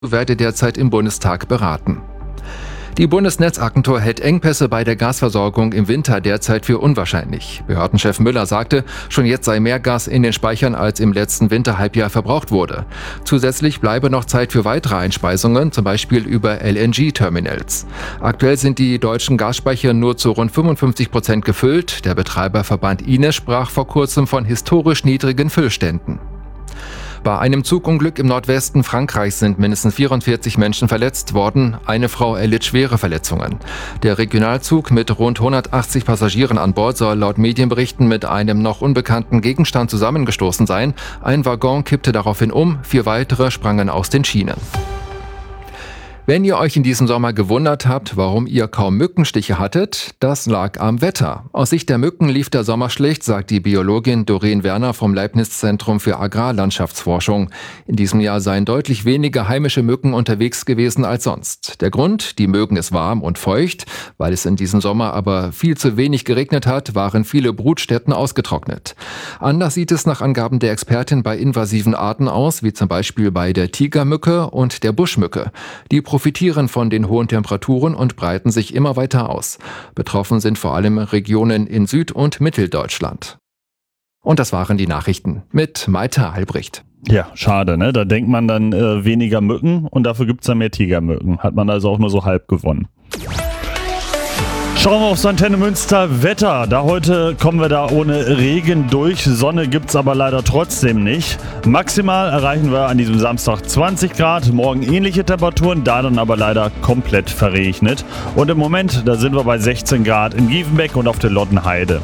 werde derzeit im Bundestag beraten. Die Bundesnetzagentur hält Engpässe bei der Gasversorgung im Winter derzeit für unwahrscheinlich. Behördenchef Müller sagte, schon jetzt sei mehr Gas in den Speichern als im letzten Winterhalbjahr verbraucht wurde. Zusätzlich bleibe noch Zeit für weitere Einspeisungen, zum Beispiel über LNG-Terminals. Aktuell sind die deutschen Gasspeicher nur zu rund 55% gefüllt. Der Betreiberverband INE sprach vor kurzem von historisch niedrigen Füllständen. Bei einem Zugunglück im Nordwesten Frankreichs sind mindestens 44 Menschen verletzt worden. Eine Frau erlitt schwere Verletzungen. Der Regionalzug mit rund 180 Passagieren an Bord soll laut Medienberichten mit einem noch unbekannten Gegenstand zusammengestoßen sein. Ein Waggon kippte daraufhin um, 4 weitere sprangen aus den Schienen. Wenn ihr euch in diesem Sommer gewundert habt, warum ihr kaum Mückenstiche hattet, das lag am Wetter. Aus Sicht der Mücken lief der Sommer schlecht, sagt die Biologin Doreen Werner vom Leibniz-Zentrum für Agrarlandschaftsforschung. In diesem Jahr seien deutlich weniger heimische Mücken unterwegs gewesen als sonst. Der Grund, die mögen es warm und feucht. Weil es in diesem Sommer aber viel zu wenig geregnet hat, waren viele Brutstätten ausgetrocknet. Anders sieht es nach Angaben der Expertin bei invasiven Arten aus, wie zum Beispiel bei der Tigermücke und der Buschmücke. Die profitieren von den hohen Temperaturen und breiten sich immer weiter aus. Betroffen sind vor allem Regionen in Süd- und Mitteldeutschland. Und das waren die Nachrichten mit Malte Albrecht. Ja, schade, ne? Da denkt man dann weniger Mücken und dafür gibt's dann mehr Tigermücken. Hat man also auch nur so halb gewonnen. Schauen wir aufs Antenne Münster Wetter. Heute kommen wir da ohne Regen durch. Sonne gibt's aber leider trotzdem nicht. Maximal erreichen wir an diesem Samstag 20 Grad. Morgen ähnliche Temperaturen, da dann aber leider komplett verregnet. Und im Moment, da sind wir bei 16 Grad in Giefenbeck und auf der Lottenheide.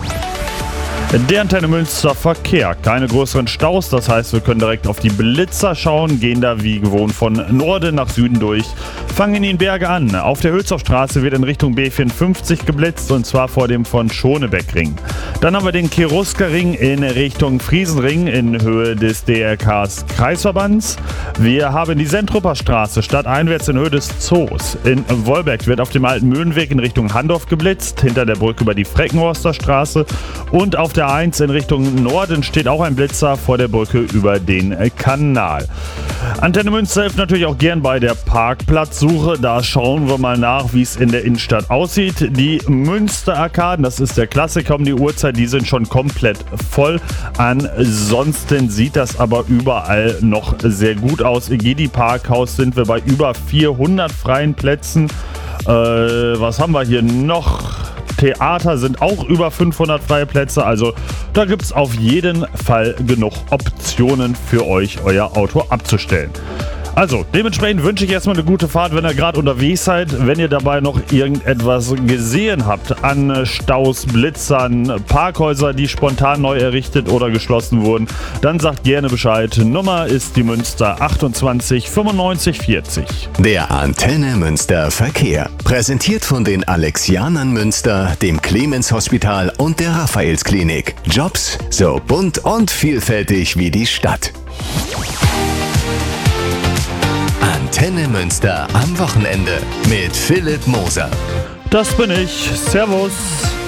Der Antenne Münster Verkehr. Keine größeren Staus, das heißt, wir können direkt auf die Blitzer schauen, gehen da wie gewohnt von Norden nach Süden durch, fangen in Berge an. Auf der Hülshoffstraße wird in Richtung B54 geblitzt und zwar vor dem von Schonebeck-Ring. Dann haben wir den Cherusker-Ring in Richtung Friesenring in Höhe des DRKs Kreisverbands. Wir haben die Sentrupper Straße stadteinwärts in Höhe des Zoos. In Wolberg wird auf dem alten Mühlenweg in Richtung Handorf geblitzt, hinter der Brücke über die Freckenhorster Straße und auf der 1 in Richtung Norden steht auch ein Blitzer vor der Brücke über den Kanal. Antenne Münster hilft natürlich auch gern bei der Parkplatzsuche. Da schauen wir mal nach, wie es in der Innenstadt aussieht. Die Münster-Arkaden, das ist der Klassiker um die Uhrzeit, die sind schon komplett voll. Ansonsten sieht das aber überall noch sehr gut aus. Im Egidi-Parkhaus sind wir bei über 400 freien Plätzen. Was haben wir hier noch? Theater sind auch über 500 freie Plätze, also da gibt es auf jeden Fall genug Optionen für euch, euer Auto abzustellen. Also, dementsprechend wünsche ich erstmal eine gute Fahrt, wenn ihr gerade unterwegs seid. Wenn ihr dabei noch irgendetwas gesehen habt an Staus, Blitzern, Parkhäuser, die spontan neu errichtet oder geschlossen wurden, dann sagt gerne Bescheid. Nummer ist die Münster 28 95 40. Der Antenne Münster Verkehr. Präsentiert von den Alexianern Münster, dem Clemens Hospital und der Raphaels-Klinik. Jobs so bunt und vielfältig wie die Stadt. Antenne Münster am Wochenende mit Philipp Moser. Das bin ich. Servus.